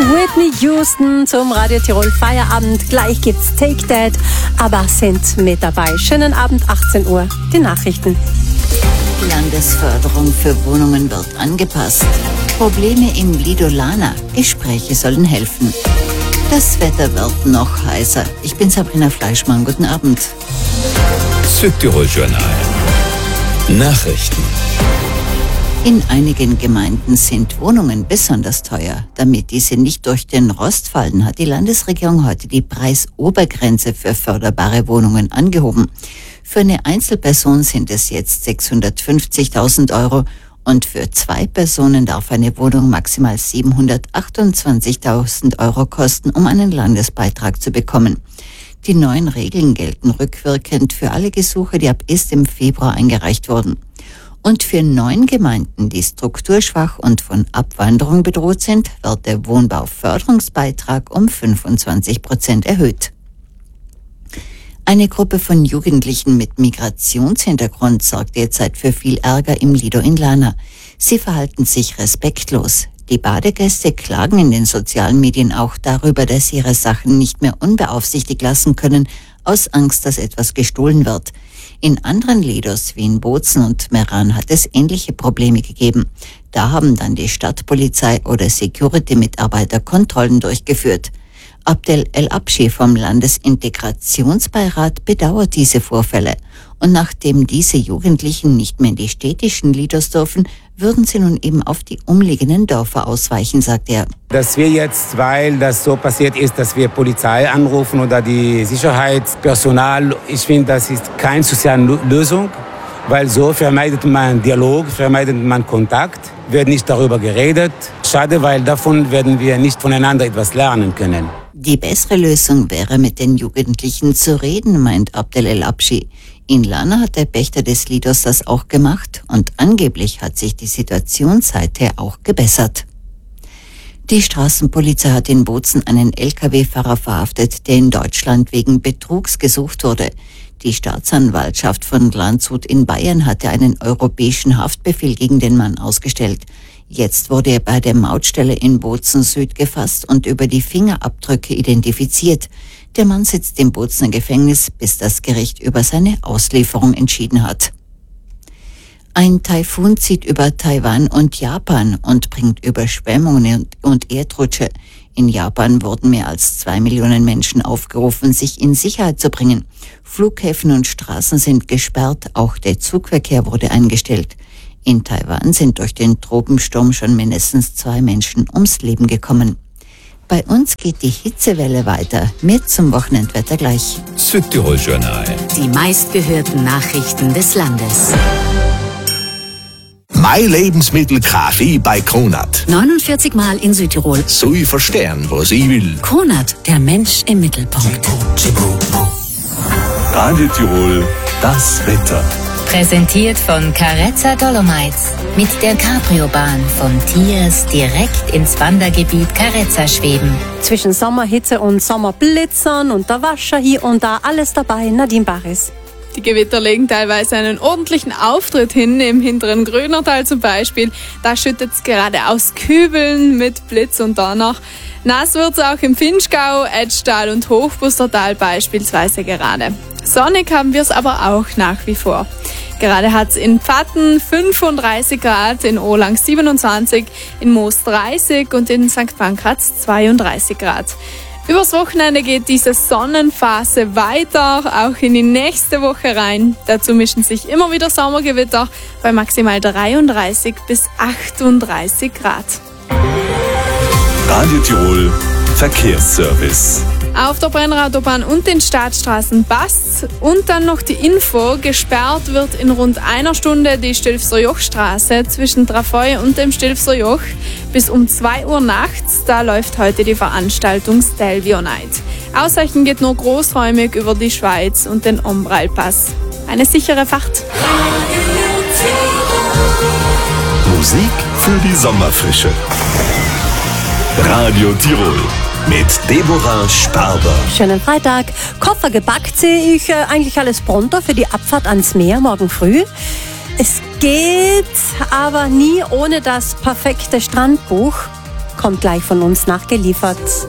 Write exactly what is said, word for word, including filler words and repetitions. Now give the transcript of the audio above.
Whitney Houston zum Radio Tirol Feierabend. Gleich gibt's Take That, aber sind mit dabei. Schönen Abend, achtzehn Uhr, die Nachrichten. Landesförderung für Wohnungen wird angepasst. Probleme im Lido Lana. Gespräche sollen helfen. Das Wetter wird noch heißer. Ich bin Sabrina Fleischmann. Guten Abend. Südtirol Journal. Nachrichten. In einigen Gemeinden sind Wohnungen besonders teuer. Damit diese nicht durch den Rost fallen, hat die Landesregierung heute die Preisobergrenze für förderbare Wohnungen angehoben. Für eine Einzelperson sind es jetzt sechshundertfünfzigtausend Euro und für zwei Personen darf eine Wohnung maximal siebenhundertachtundzwanzigtausend Euro kosten, um einen Landesbeitrag zu bekommen. Die neuen Regeln gelten rückwirkend für alle Gesuche, die ab ersten Februar eingereicht wurden. Und für neun Gemeinden, die strukturschwach und von Abwanderung bedroht sind, wird der Wohnbauförderungsbeitrag um fünfundzwanzig Prozent erhöht. Eine Gruppe von Jugendlichen mit Migrationshintergrund sorgt derzeit für viel Ärger im Lido in Lana. Sie verhalten sich respektlos. Die Badegäste klagen in den sozialen Medien auch darüber, dass sie ihre Sachen nicht mehr unbeaufsichtigt lassen können, aus Angst, dass etwas gestohlen wird. In anderen Lidos wie in Bozen und Meran hat es ähnliche Probleme gegeben. Da haben dann die Stadtpolizei oder Security-Mitarbeiter Kontrollen durchgeführt. Abdel El-Abschi vom Landesintegrationsbeirat bedauert diese Vorfälle. Und nachdem diese Jugendlichen nicht mehr in die städtischen Lidos dürfen, würden sie nun eben auf die umliegenden Dörfer ausweichen, sagt er. Dass wir jetzt, weil das so passiert ist, dass wir Polizei anrufen oder die Sicherheitspersonal, ich finde, das ist keine soziale Lösung, weil so vermeidet man Dialog, vermeidet man Kontakt, wird nicht darüber geredet. Schade, weil davon werden wir nicht voneinander etwas lernen können. Die bessere Lösung wäre, mit den Jugendlichen zu reden, meint Abdel El-Abschi. In Lana hat der Pächter des Lidos das auch gemacht und angeblich hat sich die Situation seither auch gebessert. Die Straßenpolizei hat in Bozen einen L K W-Fahrer verhaftet, der in Deutschland wegen Betrugs gesucht wurde. Die Staatsanwaltschaft von Landshut in Bayern hatte einen europäischen Haftbefehl gegen den Mann ausgestellt. Jetzt wurde er bei der Mautstelle in Bozen Süd gefasst und über die Fingerabdrücke identifiziert. Der Mann sitzt im Bozener Gefängnis, bis das Gericht über seine Auslieferung entschieden hat. Ein Taifun zieht über Taiwan und Japan und bringt Überschwemmungen und Erdrutsche. In Japan wurden mehr als zwei Millionen Menschen aufgerufen, sich in Sicherheit zu bringen. Flughäfen und Straßen sind gesperrt, auch der Zugverkehr wurde eingestellt. In Taiwan sind durch den Tropensturm schon mindestens zwei Menschen ums Leben gekommen. Bei uns geht die Hitzewelle weiter. Mehr zum Wochenendwetter gleich. Südtirol Journal. Die meistgehörten Nachrichten des Landes. Mein Lebensmittel Kaffee bei Kronat. neunundvierzig Mal in Südtirol. So ich verstehen, was ich will. Kronat, der Mensch im Mittelpunkt. Radio Tirol, das Wetter. Präsentiert von Carezza Dolomites. Mit der Cabrio-Bahn von Tiers direkt ins Wandergebiet Carezza schweben. Zwischen Sommerhitze und Sommerblitzern und der Wascher hier und da, alles dabei. Nadine Baris. Die Gewitter legen teilweise einen ordentlichen Auftritt hin, im hinteren Grönertal zum Beispiel. Da schüttet es gerade aus Kübeln mit Blitz und Donner. Nass wird es auch im Finchgau, Edgetal und Hochbustertal beispielsweise gerade. Sonnig haben wir es aber auch nach wie vor. Gerade hat es in Pfatten fünfunddreißig Grad, in Olang siebenundzwanzig, in Moos dreißig und in Sankt Pankraz zweiunddreißig Grad. Übers Wochenende geht diese Sonnenphase weiter, auch in die nächste Woche rein. Dazu mischen sich immer wieder Sommergewitter bei maximal dreiunddreißig bis achtunddreißig Grad. Radio Tirol, Verkehrsservice. Auf der Brennerautobahn und den Staatsstraßen passt's. Und dann noch die Info, gesperrt wird in rund einer Stunde die Stilfser-Joch-Straße zwischen Trafoi und dem Stilfser-Joch. Bis um zwei Uhr nachts, da läuft heute die Veranstaltung Stelvio Night. Ausweichen geht nur großräumig über die Schweiz und den Ombralpass. Eine sichere Fahrt. Musik für die Sommerfrische. Radio Tirol. Mit Deborah Sparber. Schönen Freitag. Koffer gepackt sehe ich, äh, eigentlich alles pronto für die Abfahrt ans Meer morgen früh. Es geht aber nie ohne das perfekte Strandbuch. kommt gleich von uns nachgeliefert.